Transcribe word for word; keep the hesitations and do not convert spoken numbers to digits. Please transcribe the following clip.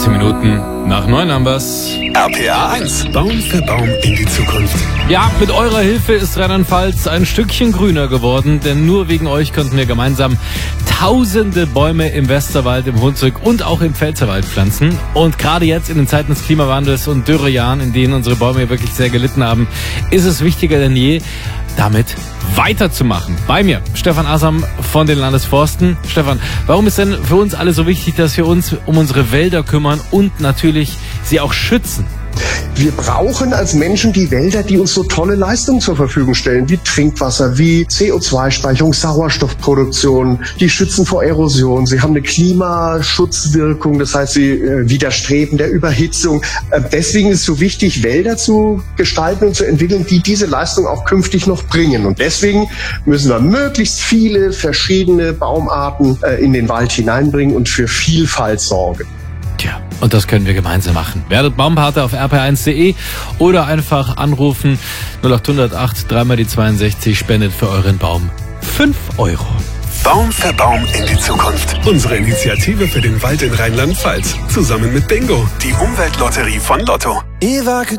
achtzehn Minuten nach neun haben wir's. R P R eins. Baum für Baum in die Zukunft. Ja, mit eurer Hilfe ist Rheinland-Pfalz ein Stückchen grüner geworden, denn nur wegen euch konnten wir gemeinsam tausende Bäume im Westerwald, im Hunsrück und auch im Pfälzerwald pflanzen. Und gerade jetzt in den Zeiten des Klimawandels und Dürrejahren, in denen unsere Bäume wirklich sehr gelitten haben, ist es wichtiger denn je, damit weiterzumachen. Bei mir Stefan Asam von den Landesforsten. Stefan, warum ist denn für uns alle so wichtig, dass wir uns um unsere Wälder kümmern und natürlich sie auch schützen? Wir brauchen als Menschen die Wälder, die uns so tolle Leistungen zur Verfügung stellen, wie Trinkwasser, wie C O zwei Speicherung, Sauerstoffproduktion. Die schützen vor Erosion. Sie haben eine Klimaschutzwirkung, das heißt, sie äh, widerstreben der Überhitzung. Äh, deswegen ist es so wichtig, Wälder zu gestalten und zu entwickeln, die diese Leistung auch künftig noch bringen. Und deswegen müssen wir möglichst viele verschiedene Baumarten äh, in den Wald hineinbringen und für Vielfalt sorgen. Tja, und das können wir gemeinsam machen. Werdet Baumpate auf r p r eins punkt d e oder einfach anrufen null acht null null acht, dreimal die zweiundsechzig, spendet für euren Baum fünf Euro. Baum für Baum in die Zukunft. Unsere Initiative für den Wald in Rheinland-Pfalz. Zusammen mit Bingo, die Umweltlotterie von Lotto.